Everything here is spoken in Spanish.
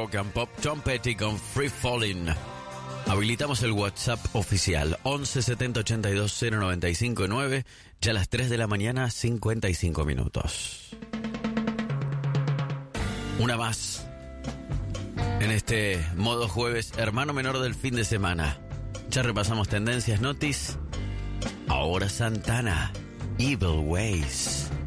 Rock and Pop, Tom Petty con Free Falling. Habilitamos el WhatsApp oficial 11 70 82 095 9, ya a las 3 de la mañana, 55 minutos. Una más en este modo jueves, hermano menor del fin de semana. Ya repasamos tendencias, notis. Ahora Santana, Evil Ways.